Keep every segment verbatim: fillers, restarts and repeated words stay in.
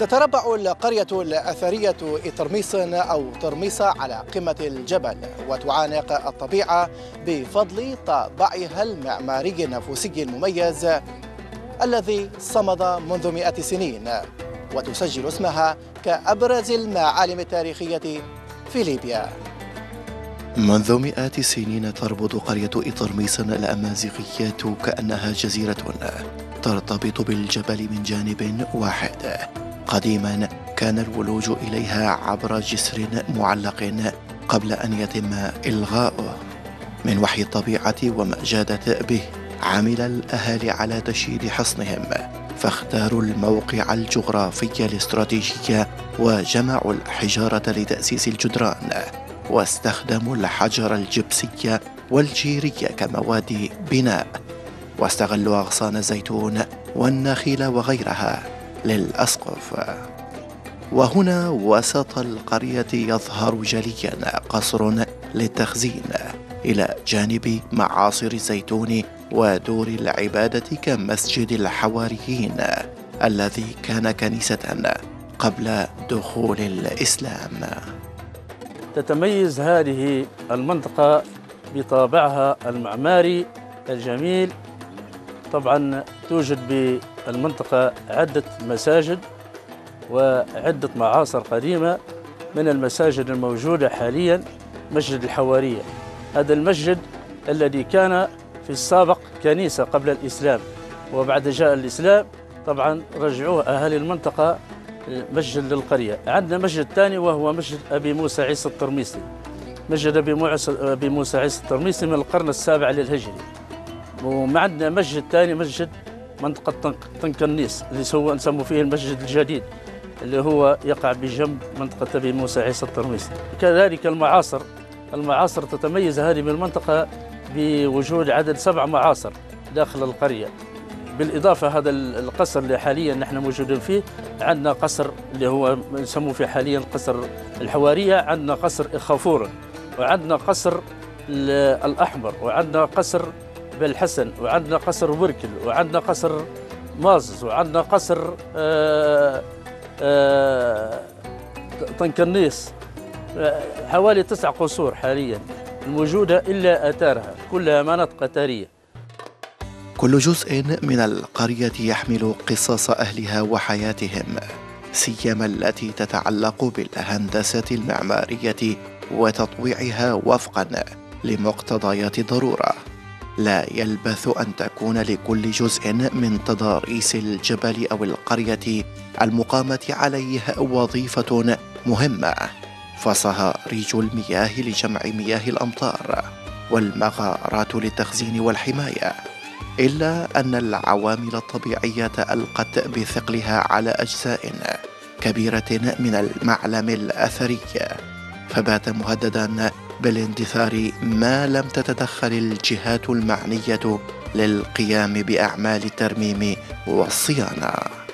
تتربع القرية الأثرية إطرميس أو طرميسة على قمة الجبل، وتعانق الطبيعة بفضل طابعها المعماري النفوسي المميز الذي صمد منذ مئة سنين، وتسجل اسمها كأبرز المعالم التاريخية في ليبيا. منذ مئات السنين تربط قرية إطرميس الأمازيغية كأنها جزيرة ترتبط بالجبل من جانب واحد. قديما كان الولوج إليها عبر جسر معلق قبل أن يتم إلغاؤه. من وحي الطبيعة وما جادت به عمل الأهالي على تشييد حصنهم، فاختاروا الموقع الجغرافي الاستراتيجي وجمعوا الحجارة لتأسيس الجدران، واستخدموا الحجر الجبسي والجيري كمواد بناء، واستغلوا أغصان الزيتون والنخيل وغيرها للأسقف. وهنا وسط القرية يظهر جليا قصر للتخزين إلى جانب معاصر الزيتون ودور العبادة كمسجد الحواريين الذي كان كنيسة قبل دخول الإسلام. تتميز هذه المنطقة بطابعها المعماري الجميل. طبعا توجد بالمنطقة عدة مساجد وعدة معاصر قديمة. من المساجد الموجودة حاليا مسجد الحوارية، هذا المسجد الذي كان في السابق كنيسة قبل الإسلام، وبعد جاء الإسلام طبعا رجعوه أهالي المنطقة مسجد للقرية. عندنا مسجد ثاني وهو مسجد أبي موسى عيسى الطرميسي. مسجد أبي موسى عيسى الطرميسي من القرن السابع للهجري. وعندنا مسجد ثاني مسجد منطقة طنكنيس اللي هو نسموا فيه المسجد الجديد اللي هو يقع بجنب منطقة أبي موسى عيسى الطرميسي. كذلك المعاصر المعاصر تتميز هذه المنطقة بوجود عدد سبع معاصر داخل القرية. بالإضافة هذا القصر اللي حاليا نحن موجودين فيه، عندنا قصر اللي هو نسموه فيه حاليا قصر الحوارية، عندنا قصر إخافورة، وعندنا قصر الأحمر، وعندنا قصر بالحسن، وعندنا قصر وركل، وعندنا قصر مازز، وعندنا قصر آآ آآ طنكنيس. حوالي تسع قصور حاليا الموجودة إلا آثارها كلها مناطق أثرية. كل جزء من القرية يحمل قصص أهلها وحياتهم، سيما التي تتعلق بالهندسة المعمارية وتطويعها وفقا لمقتضيات الضرورة. لا يلبث أن تكون لكل جزء من تضاريس الجبل أو القرية المقامة عليه وظيفة مهمة، فصهاريج المياه لجمع مياه الأمطار، والمغارات للتخزين والحماية. إلا أن العوامل الطبيعية ألقت بثقلها على أجزاء كبيرة من المعلم الأثري، فبات مهددا بالاندثار ما لم تتدخل الجهات المعنية للقيام بأعمال الترميم والصيانة.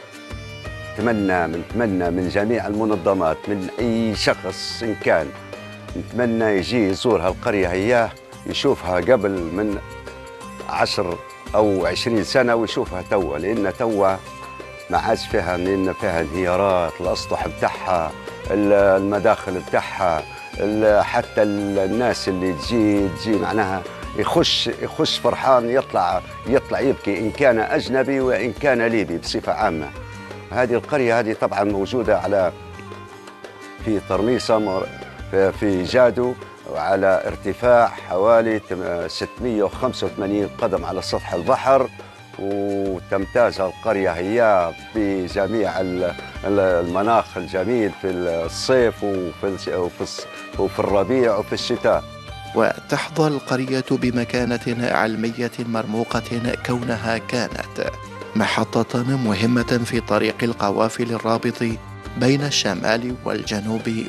نتمنى نتمنى من جميع المنظمات، من أي شخص إن كان، نتمنى يجي يزور هالقرية هياه يشوفها قبل من عشر أو عشرين سنة ويشوفها توا، لأن توا ما عادش فيها، لأن فيها انهيارات، الأسطح بتاعها، المداخل بتاعها، حتى الناس اللي تجي تجي معناها يخش يخش فرحان يطلع يطلع يبكي، إن كان أجنبي وإن كان ليبي بصفة عامة. هذه القرية هذه طبعا موجودة على في طرميسة في جادو، وعلى ارتفاع حوالي ستمئة وخمسة وثمانين قدم على سطح البحر. وتمتاز القرية هي بجميع المناخ الجميل في الصيف وفي وفي الربيع وفي الشتاء. وتحظى القرية بمكانة علمية مرموقة كونها كانت محطة مهمة في طريق القوافل الرابط بين الشمال والجنوب